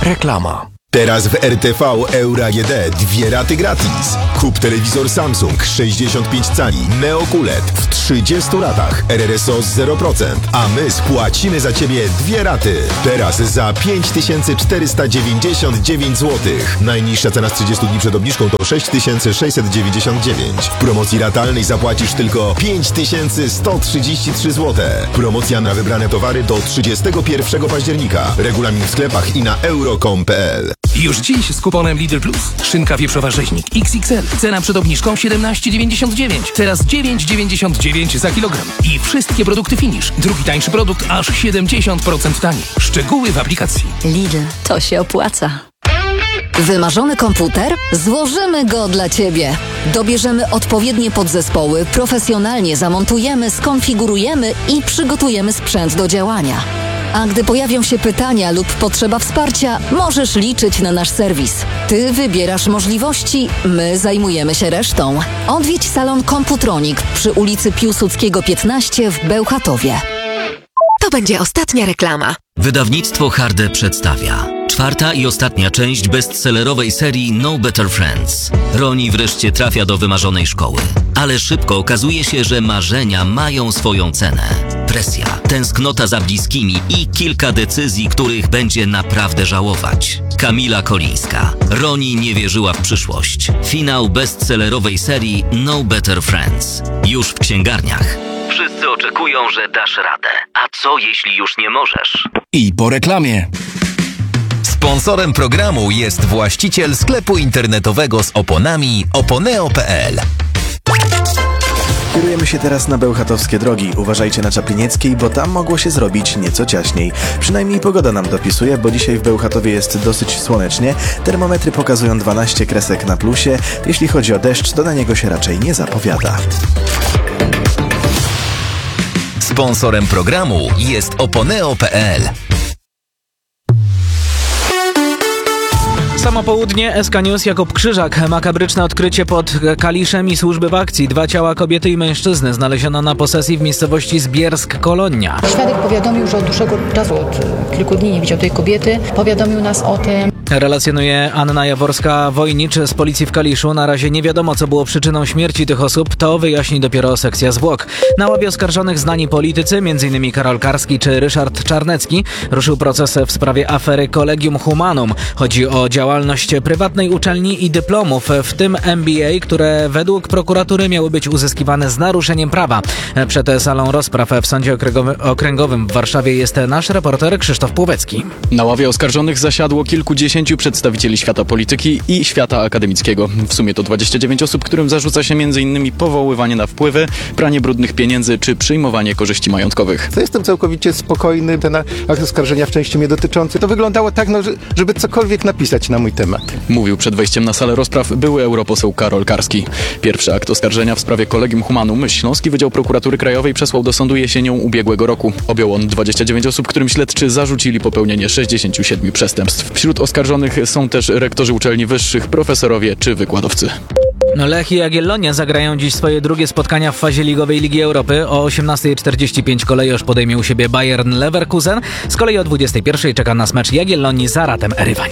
Reklama. Teraz w RTV Euro AGD 2 raty gratis. Kup telewizor Samsung 65 cali Neo QLED w 30 ratach RRSO 0%, a my spłacimy za Ciebie 2 raty. Teraz za 5499 zł. Najniższa cena z 30 dni przed obniżką to 6699. W promocji ratalnej zapłacisz tylko 5133 zł. Promocja na wybrane towary do 31 października. Regulamin w sklepach i na euro.com.pl. Już dziś z kuponem Lidl Plus. Szynka wieprzowa rzeźnik XXL. Cena przed obniżką 17,99. Teraz 9,99 za kilogram. I wszystkie produkty Finish. Drugi tańszy produkt aż 70% taniej. Szczegóły w aplikacji. Lidl, to się opłaca. Wymarzony komputer? Złożymy go dla Ciebie. Dobierzemy odpowiednie podzespoły, profesjonalnie zamontujemy, skonfigurujemy i przygotujemy sprzęt do działania. A gdy pojawią się pytania lub potrzeba wsparcia, możesz liczyć na nasz serwis. Ty wybierasz możliwości, my zajmujemy się resztą. Odwiedź salon Computronic przy ulicy Piłsudskiego 15 w Bełchatowie. To będzie ostatnia reklama. Wydawnictwo Harde przedstawia 4. i ostatnia część bestsellerowej serii No Better Friends. Roni wreszcie trafia do wymarzonej szkoły. Ale szybko okazuje się, że marzenia mają swoją cenę. Presja, tęsknota za bliskimi i kilka decyzji, których będzie naprawdę żałować. Kamila Kolińska. Roni nie wierzyła w przyszłość. Finał bestsellerowej serii No Better Friends. Już w księgarniach. Wszyscy oczekują, że dasz radę. A co jeśli już nie możesz? I po reklamie. Sponsorem programu jest właściciel sklepu internetowego z oponami oponeo.pl. Kierujemy się teraz na bełchatowskie drogi. Uważajcie na Czaplinieckiej, bo tam mogło się zrobić nieco ciaśniej. Przynajmniej pogoda nam dopisuje, bo dzisiaj w Bełchatowie jest dosyć słonecznie. Termometry pokazują 12 kresek na plusie. Jeśli chodzi o deszcz, to na niego się raczej nie zapowiada. Sponsorem programu jest oponeo.pl. Samo południe, SK News, Jakub Krzyżak. Makabryczne odkrycie pod Kaliszem i służby w akcji. 2 ciała kobiety i mężczyzny znaleziono na posesji w miejscowości Zbiersk-Kolonia. Świadek powiadomił, że od dłuższego czasu, od kilku dni nie widział tej kobiety. Powiadomił nas o tym. Relacjonuje Anna Jaworska-Wojnicz z policji w Kaliszu. Na razie nie wiadomo, co było przyczyną śmierci tych osób. To wyjaśni dopiero sekcja zwłok. Na ławie oskarżonych znani politycy, m.in. Karol Karski czy Ryszard Czarnecki. Ruszył proces w sprawie afery Collegium Humanum. Chodzi o działalność prywatnej uczelni i dyplomów, w tym MBA, które według prokuratury miały być uzyskiwane z naruszeniem prawa. Przed salą rozpraw w Sądzie Okręgowym w Warszawie jest nasz reporter Krzysztof Płowecki. Na ławie oskarżonych zasiadło kilkudziesięciu przedstawicieli świata polityki i świata akademickiego. W sumie to 29 osób, którym zarzuca się m.in. powoływanie na wpływy, pranie brudnych pieniędzy czy przyjmowanie korzyści majątkowych. To jestem całkowicie spokojny, ten akt oskarżenia w części mnie dotyczący. To wyglądało tak, żeby cokolwiek napisać na mój temat. Mówił przed wejściem na salę rozpraw były europoseł Karol Karski. Pierwszy akt oskarżenia w sprawie Collegium Humanum Śląski Wydział Prokuratury Krajowej przesłał do sądu jesienią ubiegłego roku. Objął on 29 osób, którym śledczy zarzucili popełnienie 67 przestępstw. Wśród oskarżonych są też rektorzy uczelni wyższych, profesorowie czy wykładowcy. Lech i Jagiellonia zagrają dziś swoje drugie spotkania w fazie ligowej Ligi Europy. O 18:45 kolejorz podejmie u siebie Bayern Leverkusen. Z kolei o 21:00 czeka nas mecz Jagiellonii z Aratem Erywań.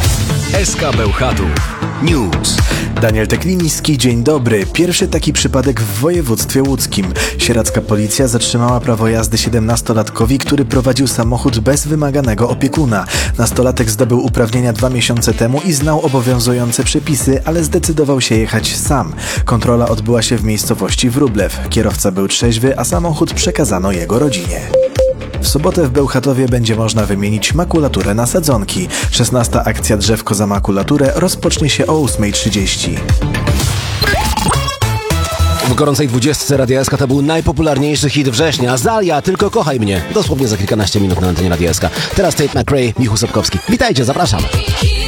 SK Bełchatów News. Daniel Tekliński, dzień dobry. Pierwszy taki przypadek w województwie łódzkim. Sieradzka policja zatrzymała prawo jazdy 17-latkowi, który prowadził samochód bez wymaganego opiekuna. Nastolatek zdobył uprawnienia 2 miesiące temu i znał obowiązujące przepisy, ale zdecydował się jechać sam. Kontrola odbyła się w miejscowości Wróblew. Kierowca był trzeźwy, a samochód przekazano jego rodzinie. W sobotę w Bełchatowie będzie można wymienić makulaturę na sadzonki. 16. akcja Drzewko za makulaturę rozpocznie się o 8:30. W gorącej 20 Radia SK to był najpopularniejszy hit września. Azalia, tylko kochaj mnie. Dosłownie za kilkanaście minut na antenie Radia SK. Teraz Tate McRae, Michu Sobkowski. Witajcie, zapraszam.